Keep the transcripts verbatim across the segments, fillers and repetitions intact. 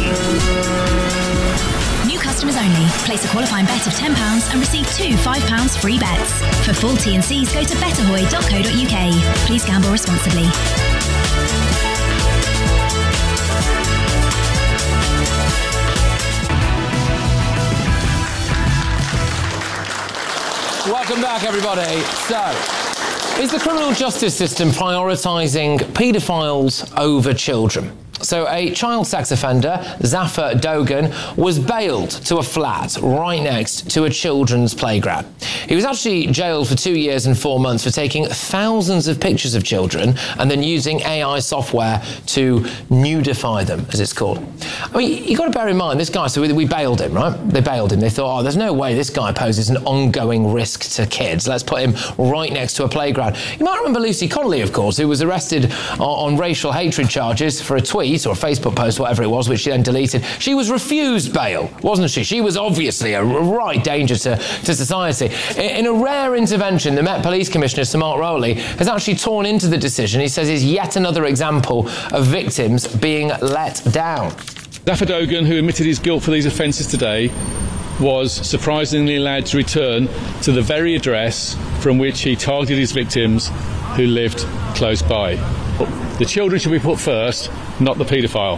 New customers only. Place a qualifying bet of ten pounds and receive two five pounds free bets. For full T and Cs, go to betterhoy dot co dot uk. Please gamble responsibly. Welcome back, everybody. So, is the criminal justice system prioritising paedophiles over children? So a child sex offender, Zafar Dogan, was bailed to a flat right next to a children's playground. He was actually jailed for two years and four months for taking thousands of pictures of children and then using A I software to nudify them, as it's called. I mean, you've got to bear in mind, this guy, so we, we bailed him, right? They bailed him. They thought, oh, there's no way this guy poses an ongoing risk to kids. Let's put him right next to a playground. You might remember Lucy Connolly, of course, who was arrested on, on racial hatred charges for a tweet or a Facebook post, whatever it was, which she then deleted. She was refused bail, wasn't she? She was obviously a right danger to, to society. In, in a rare intervention, the Met Police Commissioner, Sir Mark Rowley, has actually torn into the decision. He says it's yet another example of victims being let down. Zafar Dogan, who admitted his guilt for these offences today, was surprisingly allowed to return to the very address from which he targeted his victims who lived close by. The children should be put first, not the paedophile.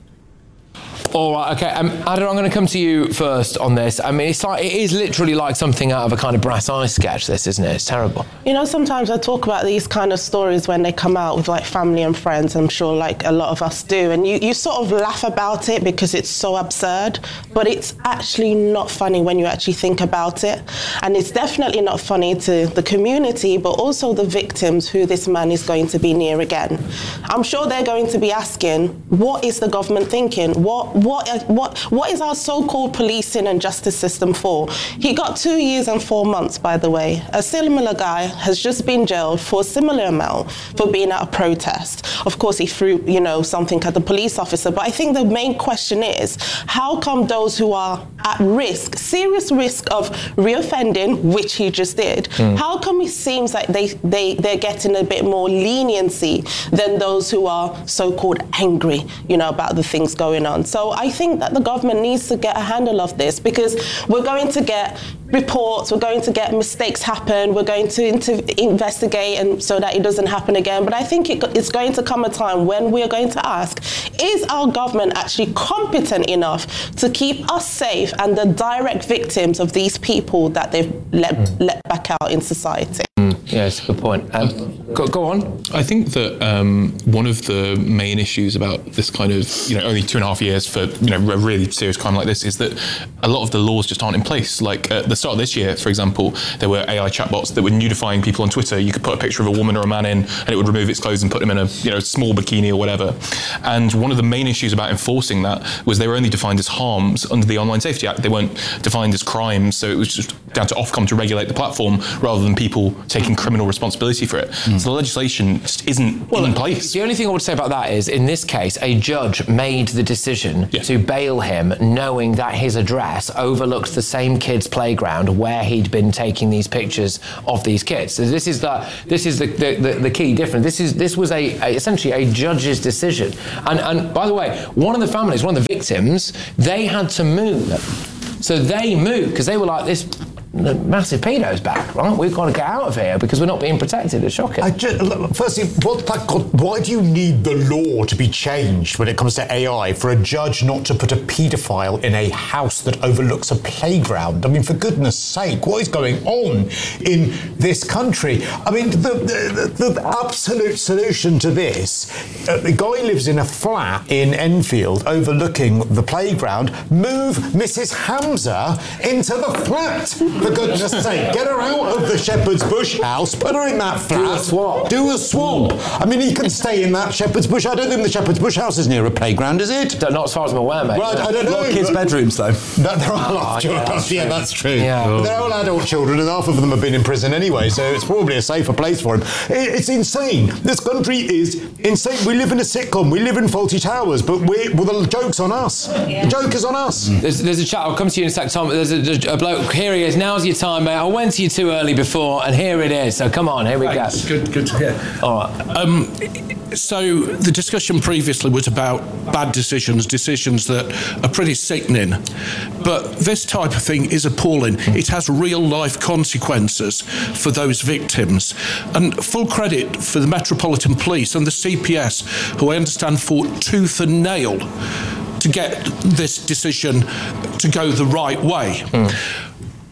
All right, okay. Um, Ada, I'm going to come to you first on this. I mean, it's like, it is literally like something out of a kind of Brass Eye sketch, this, isn't it? It's terrible. You know, sometimes I talk about these kind of stories when they come out with, like, family and friends. I'm sure, like, a lot of us do. And you, you sort of laugh about it because it's so absurd. But it's actually not funny when you actually think about it. And it's definitely not funny to the community, but also the victims who this man is going to be near again. I'm sure they're going to be asking, what is the government thinking? What What, what, what is our so-called policing and justice system for? He got two years and four months, by the way. A similar guy has just been jailed for a similar amount for being at a protest. Of course, he threw, you know, something at the police officer. But I think the main question is, how come those who are at risk, serious risk of reoffending, which he just did, mm. how come it seems like they, they, they're getting a bit more leniency than those who are so-called angry, you know, about the things going on? So I think that the government needs to get a handle of this, because we're going to get reports, we're going to get mistakes happen, we're going to inter- investigate and so that it doesn't happen again. But I think it, it's going to come a time when we're going to ask, is our government actually competent enough to keep us safe and the direct victims of these people that they've let, mm. let back out in society? Mm. Yeah, it's a good point. Um, go, go on. I think that um, one of the main issues about this kind of, you know, only two and a half years for, you know, a really serious crime like this is that a lot of the laws just aren't in place. Like at the start of this year, for example, there were A I chatbots that were nudifying people on Twitter. You could put a picture of a woman or a man in and it would remove its clothes and put them in a, you know, small bikini or whatever. And one of the main issues about enforcing that was they were only defined as harms under the Online Safety Act. They weren't defined as crimes. So it was just down to Ofcom to regulate the platform rather than people taking criminal responsibility for it. Mm. So the legislation just isn't well, in place. The only thing I would say about that is, in this case, a judge made the decision yeah. to bail him, knowing that his address overlooked the same kid's playground where he'd been taking these pictures of these kids. So this is the this is the the, the, the key difference. This is this was a, a essentially a judge's decision. And and by the way, one of the families, one of the victims, they had to move. So they moved because they were like, this the massive pedo's back, right? We've got to get out of here because we're not being protected. It's shocking. I just, firstly, what, that got, why do you need the law to be changed when it comes to A I for a judge not to put a paedophile in a house that overlooks a playground? I mean, for goodness sake, what is going on in this country? I mean, the, the, the, the absolute solution to this, uh, the guy lives in a flat in Enfield overlooking the playground. Move Missus Hamza into the flat. For goodness sake, get her out of the Shepherd's Bush house, put her in that flat. Do a swap. Do a swap. I mean, he can stay in that Shepherd's Bush. I don't think the Shepherd's Bush house is near a playground, is it? Not as far as I'm aware, mate. Right, I don't know. A lot of kids' bedrooms, though. No, there are a lot of children. Yeah, that's yeah, true. that's true. Yeah. But they're all adult children, and half of them have been in prison anyway, so it's probably a safer place for them. It's insane. This country is insane. We live in a sitcom. We live in Fawlty Towers, but we're, well, the joke's on us. Yeah. The joke is on us. There's, there's a chat. I'll come to you in a sec, Tom. There's a, a bloke. Here he is. Now's your time, mate. I went to you too early before, and here it is. So come on, here we Thanks. go. Good, good to hear. All right. Um, so the discussion previously was about bad decisions, decisions that are pretty sickening. But this type of thing is appalling. It has real life consequences for those victims. And full credit for the Metropolitan Police and the C P S, who I understand fought tooth and nail to get this decision to go the right way. Mm.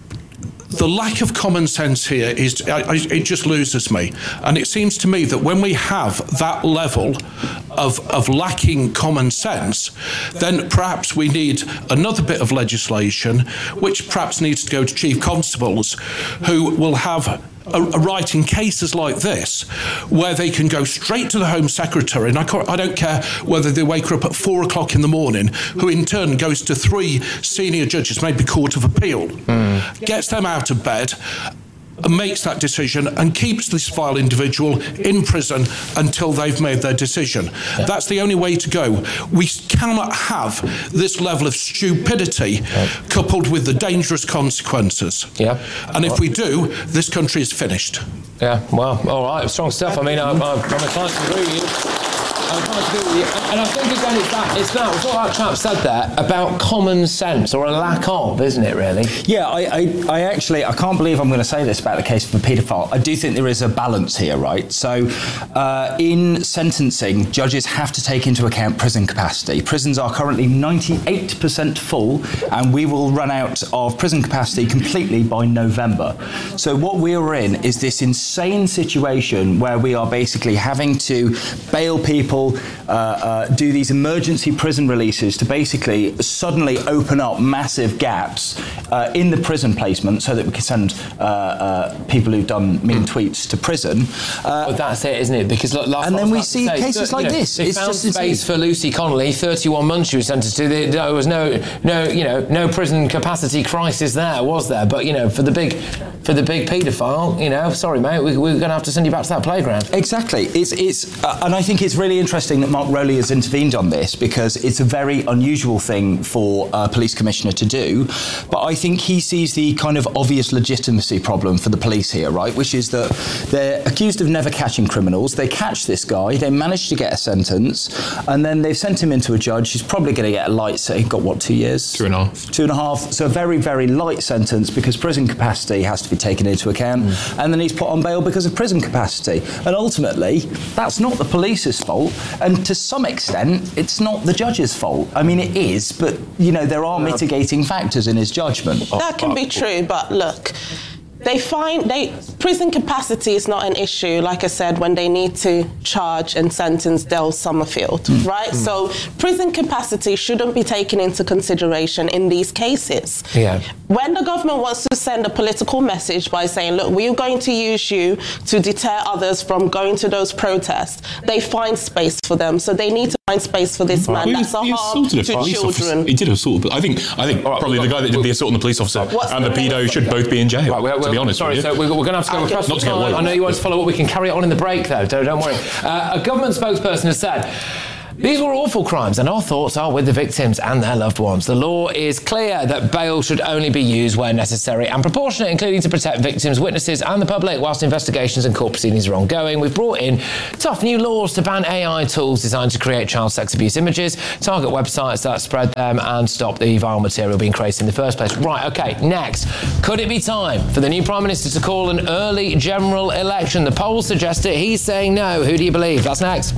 The lack of common sense here is, I, I, it just loses me. And it seems to me that when we have that level of, of lacking common sense, then perhaps we need another bit of legislation, which perhaps needs to go to chief constables, who will have a, a right in cases like this, where they can go straight to the Home Secretary, and I, ca- I don't care whether they wake her up at four o'clock in the morning, who in turn goes to three senior judges, maybe Court of Appeal, mm. gets them out of bed, and makes that decision and keeps this vile individual in prison until they've made their decision. Yeah. That's the only way to go. We cannot have this level of stupidity yeah. coupled with the dangerous consequences. Yeah. And if we do, this country is finished. Yeah, well, all right, strong stuff. I mean, I, I, I'm inclined to agree with you. I'm trying to do with you. And I think again it's that, it's that, what that chap said there about common sense, or a lack of, isn't it, really? Yeah, I, I, I actually, I can't believe I'm going to say this about the case of a paedophile. I do think there is a balance here, right? So uh, in sentencing, judges have to take into account prison capacity. Prisons are currently ninety-eight percent full, and we will run out of prison capacity completely by November. So what we are in is this insane situation where we are basically having to bail people, Uh, uh, do these emergency prison releases to basically suddenly open up massive gaps uh, in the prison placement so that we can send uh, uh, people who've done mean tweets to prison. Uh, well, that's it, isn't it? Because look, last and then we see say, cases like you know, this. They it's found just space for Lucy Connolly, thirty-one months she was sentenced to. There was no, no, you know, no prison capacity crisis there, was there? But you know, for the big, for the big paedophile, you know, sorry, mate, we, we're going to have to send you back to that playground. Exactly. It's, it's, uh, and I think it's really interesting that Mark Rowley has intervened on this, because it's a very unusual thing for a police commissioner to do. But I think he sees the kind of obvious legitimacy problem for the police here, right? Which is that they're accused of never catching criminals. They catch this guy, they manage to get a sentence, and then they've sent him into a judge. He's probably going to get a light sentence. He got what, two years? Two and a half. Two and a half. So a very, very light sentence because prison capacity has to be taken into account. Mm. And then he's put on bail because of prison capacity. And ultimately, that's not the police's fault. And to some extent, it's not the judge's fault. I mean, it is, but, you know, there are mitigating factors in his judgment. That can be true, but look, they find they prison capacity is not an issue, like I said, when they need to charge and sentence Del Summerfield, mm. right? Mm. So prison capacity shouldn't be taken into consideration in these cases. Yeah. When the government wants to send a political message by saying, look, we're going to use you to deter others from going to those protests, they find space for them. So they need to find space for this man. Well, That's a he harm to children. Officer. He did assault, but I think I think right, probably the guy that did the assault on the police officer What's and the, the pedo should both be in jail. Right, we're, we're, to be honest, sorry, with you. so we're, we're going to have to go across. Not to get worried. I know you want to follow up. We can carry it on in the break, though. Don't, don't worry. Uh, a government spokesperson has said, these were awful crimes, and our thoughts are with the victims and their loved ones. The law is clear that bail should only be used where necessary and proportionate, including to protect victims, witnesses and the public whilst investigations and court proceedings are ongoing. We've brought in tough new laws to ban A I tools designed to create child sex abuse images, target websites that spread them and stop the vile material being created in the first place. Right, OK, next. Could it be time for the new Prime Minister to call an early general election? The polls suggest it. He's saying no. Who do you believe? That's next.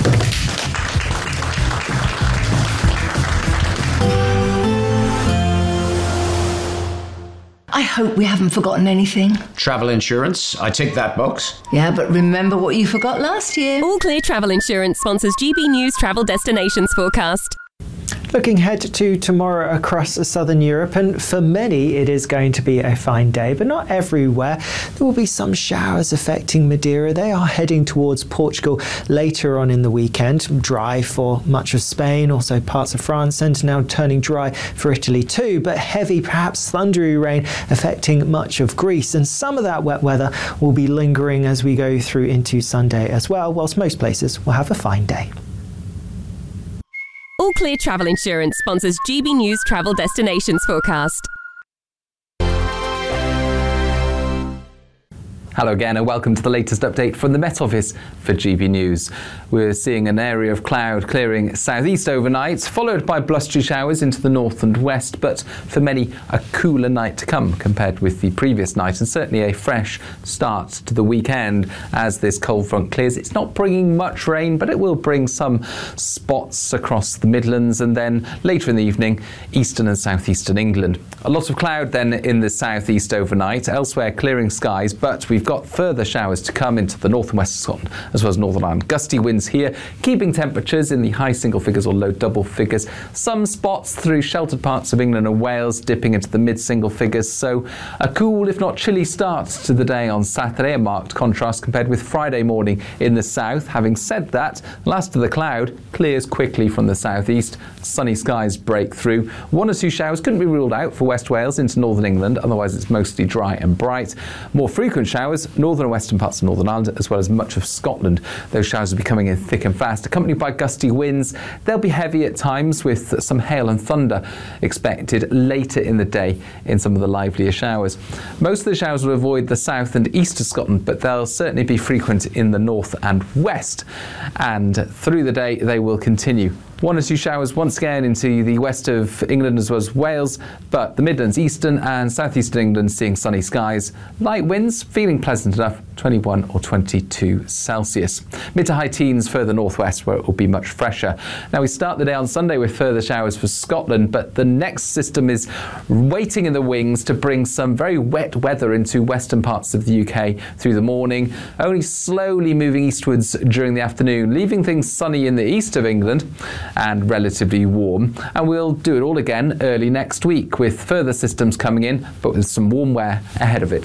I hope we haven't forgotten anything. Travel insurance, I tick that box. Yeah, but remember what you forgot last year. All Clear Travel Insurance sponsors G B News Travel Destinations Forecast. Looking ahead to tomorrow across southern Europe, and for many it is going to be a fine day, but not everywhere. There will be some showers affecting Madeira. They are heading towards Portugal later on in the weekend. Dry for much of Spain, also parts of France, and now turning dry for Italy too, but heavy, perhaps thundery rain affecting much of Greece, and some of that wet weather will be lingering as we go through into Sunday as well, whilst most places will have a fine day. All Clear Travel Insurance sponsors G B News Travel Destinations Forecast. Hello again and welcome to the latest update from the Met Office for G B News. We're seeing an area of cloud clearing southeast overnight, followed by blustery showers into the north and west, but for many a cooler night to come compared with the previous night, and certainly a fresh start to the weekend as this cold front clears. It's not bringing much rain, but it will bring some spots across the Midlands, and then later in the evening eastern and southeastern England. A lot of cloud then in the southeast overnight, elsewhere clearing skies, but we've got further showers to come into the north and west of Scotland, as well as Northern Ireland. Gusty winds here, keeping temperatures in the high single figures or low double figures. Some spots through sheltered parts of England and Wales dipping into the mid single figures. So a cool, if not chilly start to the day on Saturday, a marked contrast compared with Friday morning in the south. Having said that, last of the cloud clears quickly from the southeast. Sunny skies break through. One or two showers couldn't be ruled out for West Wales into northern England, otherwise it's mostly dry and bright. More frequent showers northern and western parts of Northern Ireland, as well as much of Scotland. Those showers will be coming in thick and fast, accompanied by gusty winds. They'll be heavy at times, with some hail and thunder expected later in the day in some of the livelier showers. Most of the showers will avoid the south and east of Scotland, but they'll certainly be frequent in the north and west. And through the day, they will continue. One or two showers once again into the west of England as well as Wales, but the Midlands, eastern and southeastern England seeing sunny skies. Light winds, feeling pleasant enough, twenty-one or twenty-two Celsius. Mid to high teens further northwest where it will be much fresher. Now we start the day on Sunday with further showers for Scotland, but the next system is waiting in the wings to bring some very wet weather into western parts of the U K through the morning, only slowly moving eastwards during the afternoon, leaving things sunny in the east of England and relatively warm. And we'll do it all again early next week with further systems coming in, but with some warm wear ahead of it.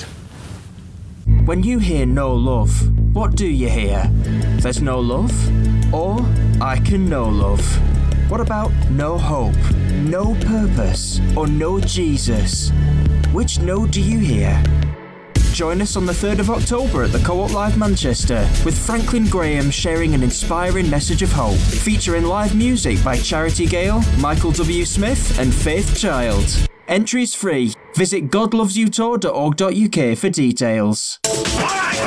When you hear no love, what do you hear? There's no love? Or I can know love? What about no hope, no purpose, or no Jesus? Which no do you hear? Join us on the third of October at the Co-op Live Manchester, with Franklin Graham sharing an inspiring message of hope, featuring live music by Charity Gale, Michael W. Smith and Faith Child. Entries free. Visit god loves you tour dot org dot U K for details.